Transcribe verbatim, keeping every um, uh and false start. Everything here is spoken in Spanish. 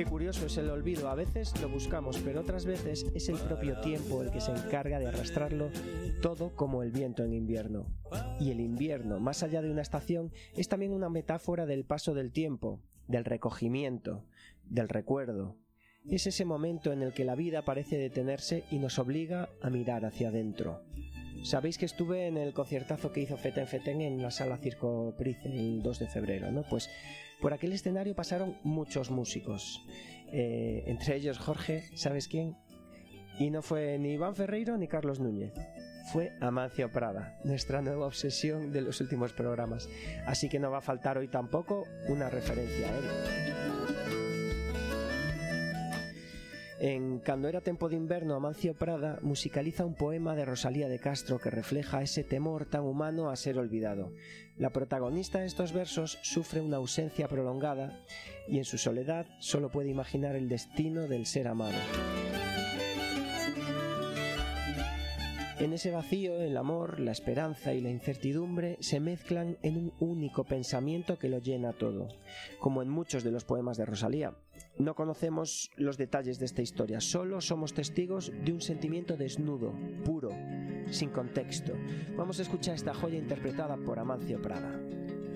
Qué curioso es el olvido, a veces lo buscamos, pero otras veces es el propio tiempo el que se encarga de arrastrarlo todo como el viento en invierno. Y el invierno, más allá de una estación, es también una metáfora del paso del tiempo, del recogimiento, del recuerdo. Es ese momento en el que la vida parece detenerse y nos obliga a mirar hacia adentro. Sabéis que estuve en el conciertazo que hizo Feten Feten en la Sala Circo Price el dos de febrero, ¿no? Pues por aquel escenario pasaron muchos músicos, eh, entre ellos Jorge, ¿sabes quién? Y no fue ni Iván Ferreiro ni Carlos Núñez, fue Amancio Prada, nuestra nueva obsesión de los últimos programas, así que no va a faltar hoy tampoco una referencia a él. En Cando era tempo de inverno, Amancio Prada musicaliza un poema de Rosalía de Castro que refleja ese temor tan humano a ser olvidado. La protagonista de estos versos sufre una ausencia prolongada y en su soledad solo puede imaginar el destino del ser amado. En ese vacío, el amor, la esperanza y la incertidumbre se mezclan en un único pensamiento que lo llena todo, como en muchos de los poemas de Rosalía. No conocemos los detalles de esta historia, solo somos testigos de un sentimiento desnudo, puro, sin contexto. Vamos a escuchar esta joya interpretada por Amancio Prada.